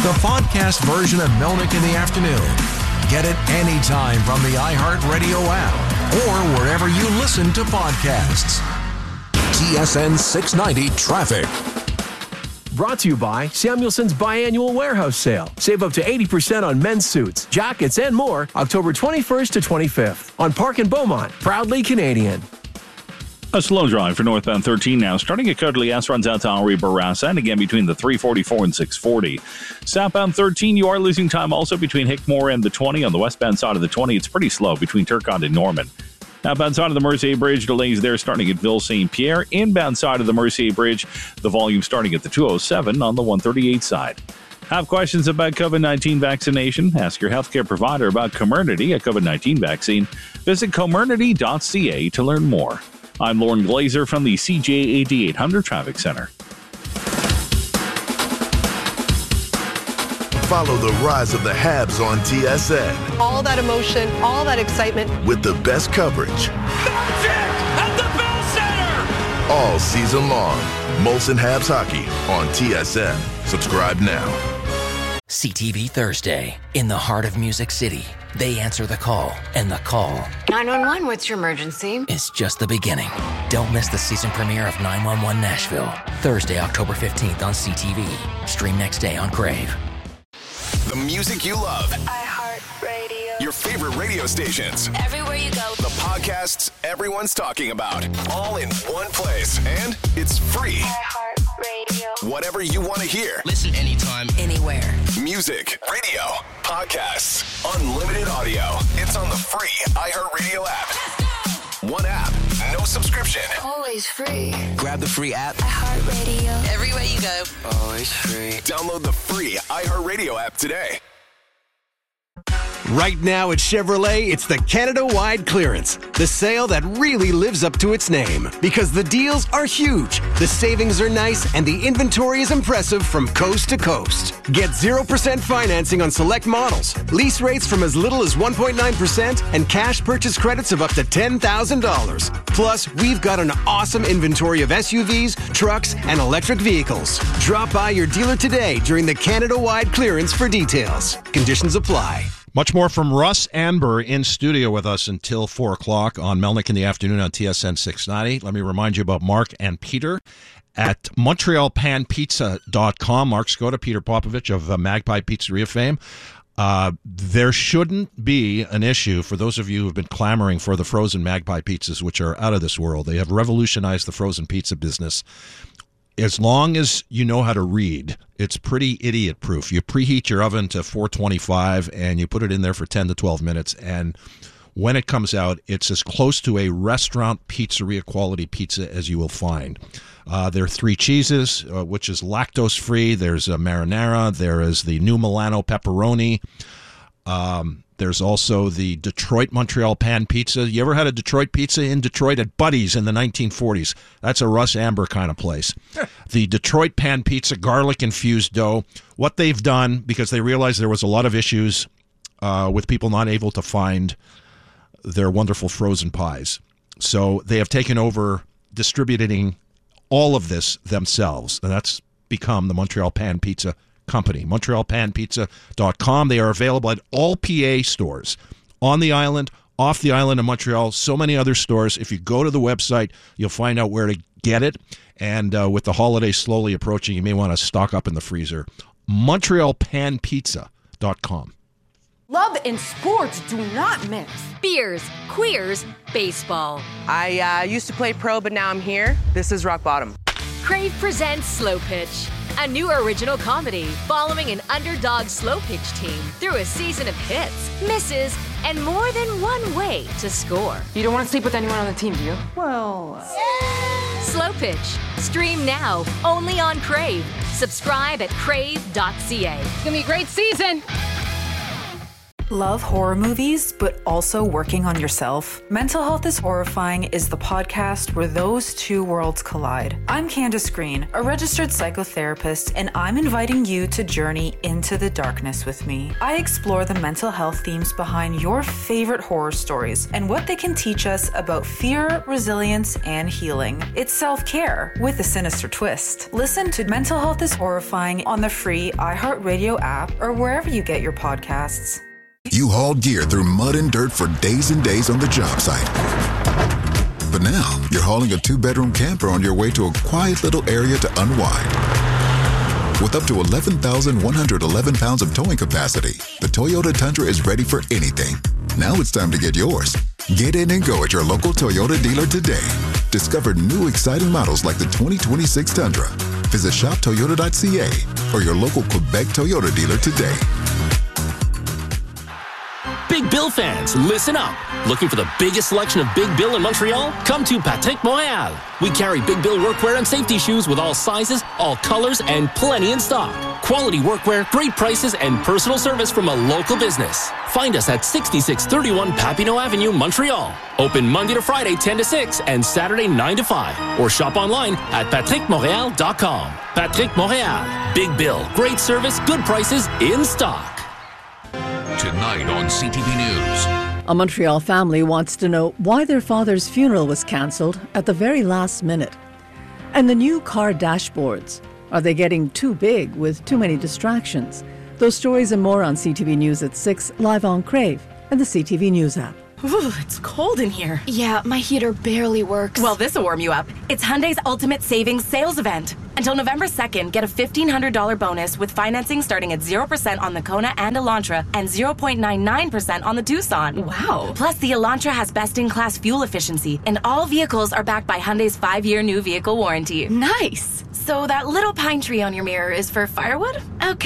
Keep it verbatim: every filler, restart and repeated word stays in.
the podcast version of Melnick in the Afternoon. Get it anytime from the iHeartRadio app or wherever you listen to podcasts. T S N six ninety Traffic. Brought to you by Samuelson's Biannual Warehouse Sale. Save up to eighty percent on men's suits, jackets, and more October twenty-first to twenty-fifth on Park and Beaumont, proudly Canadian. A slow drive for northbound thirteen now, starting at Coderly S, runs out to Henri Bourassa, and again between the three forty-four and six forty. Southbound thirteen, you are losing time also between Hickmore and the twenty. On the westbound side of the twenty, it's pretty slow between Turcotte and Norman. Outbound side of the Mercier Bridge, delays there starting at Ville Saint Pierre. Inbound side of the Mercier Bridge, the volume starting at the two oh seven on the one thirty-eight side. Have questions about COVID nineteen vaccination? Ask your healthcare provider about Comirnaty, a COVID nineteen vaccine. Visit comirnaty dot c a to learn more. I'm Lauren Glazer from the C J eighty-eight hundred Traffic Center. Follow the rise of the Habs on T S N. All that emotion, all that excitement. With the best coverage. Magic at the Bell Center! All season long. Molson Habs Hockey on T S N. Subscribe now. C T V Thursday. In the heart of Music City, they answer the call, and the call nine one one, what's your emergency? is just the beginning. Don't miss the season premiere of nine one one Nashville. Thursday, October fifteenth on C T V. Stream next day on Crave. The music you love. iHeartRadio. Your favorite radio stations. Everywhere you go. The podcasts everyone's talking about. All in one place. And it's free. iHeartRadio. Whatever you want to hear. Listen anytime, anywhere. Music, radio, podcasts, unlimited audio. It's on the free iHeartRadio app. One app, no subscription. Always free. Grab the free app. iHeartRadio. Everywhere you go. Always free. Download the free iHeartRadio app today. Right now at Chevrolet, it's the Canada-wide clearance. The sale that really lives up to its name. Because the deals are huge, the savings are nice, and the inventory is impressive from coast to coast. Get zero percent financing on select models, lease rates from as little as one point nine percent, and cash purchase credits of up to ten thousand dollars. Plus, we've got an awesome inventory of S U Vs, trucks, and electric vehicles. Drop by your dealer today during the Canada-wide clearance for details. Conditions apply. Much more from Russ Amber in studio with us until four o'clock on Melnick in the Afternoon on T S N six ninety. Let me remind you about Mark and Peter at Montreal Pan Pizza dot com. Mark Skoda, Peter Popovich of uh, Magpie Pizzeria fame. Uh, there shouldn't be an issue for those of you who have been clamoring for the frozen Magpie pizzas, which are out of this world. They have revolutionized the frozen pizza business. As long as you know how to read, it's pretty idiot-proof. You preheat your oven to four twenty-five, and you put it in there for ten to twelve minutes, and when it comes out, it's as close to a restaurant pizzeria-quality pizza as you will find. Uh, there are three cheeses, uh, which is lactose-free. There's a marinara. There is the new Milano pepperoni. Um, there's also the Detroit Montreal Pan Pizza. You ever had a Detroit pizza in Detroit at Buddy's in the nineteen forties? That's a Russ Amber kind of place. The Detroit Pan Pizza, garlic-infused dough. What they've done, because they realized there was a lot of issues uh, with people not able to find their wonderful frozen pies. So they have taken over distributing all of this themselves, and that's become the Montreal Pan Pizza Company. Montreal Pan Pizza dot com. They are available at all P A stores on the island, off the island of Montreal, so many other stores. If you go to the website, you'll find out where to get it. And uh, with the holidays slowly approaching, you may want to stock up in the freezer. Montreal Pan Pizza dot com. Love and sports do not mix. Beers, queers, baseball. I uh, used to play pro, but now I'm here. This is rock bottom. Crave presents Slow Pitch, a new original comedy following an underdog slow pitch team through a season of hits, misses, and more than one way to score. You don't want to sleep with anyone on the team, do you? Well... Uh... Slow Pitch. Stream now, only on Crave. Subscribe at crave dot c a. It's going to be a great season. Love horror movies, but also working on yourself? Mental Health is Horrifying is the podcast where those two worlds collide. I'm Candace Green, a registered psychotherapist, and I'm inviting you to journey into the darkness with me. I explore the mental health themes behind your favorite horror stories and what they can teach us about fear, resilience, and healing. It's self-care with a sinister twist. Listen to Mental Health is Horrifying on the free iHeartRadio app or wherever you get your podcasts. You hauled gear through mud and dirt for days and days on the job site. But now, you're hauling a two-bedroom camper on your way to a quiet little area to unwind. With up to eleven thousand one hundred eleven pounds of towing capacity, the Toyota Tundra is ready for anything. Now it's time to get yours. Get in and go at your local Toyota dealer today. Discover new exciting models like the twenty twenty-six Tundra. Visit shop toyota dot c a or your local Quebec Toyota dealer today. Big Bill fans, listen up. Looking for the biggest selection of Big Bill in Montreal? Come to Patrick Montréal. We carry Big Bill workwear and safety shoes with all sizes, all colors, and plenty in stock. Quality workwear, great prices, and personal service from a local business. Find us at sixty-six thirty-one Papineau Avenue, Montreal. Open Monday to Friday, ten to six, and Saturday, nine to five. Or shop online at patrick montreal dot com. Patrick Montréal. Big Bill. Great service, good prices, in stock. Tonight on C T V News. A Montreal family wants to know why their father's funeral was cancelled at the very last minute. And the new car dashboards. Are they getting too big with too many distractions? Those stories and more on C T V News at six, live on Crave and the C T V News app. Ooh, it's cold in here. Yeah, my heater barely works. Well, this'll warm you up. It's Hyundai's Ultimate Savings Sales Event. Until November second, get a fifteen hundred dollars bonus with financing starting at zero percent on the Kona and Elantra and zero point nine nine percent on the Tucson. Wow. Plus, the Elantra has best-in-class fuel efficiency, and all vehicles are backed by Hyundai's five-year new vehicle warranty. Nice. So that little pine tree on your mirror is for firewood? Okay.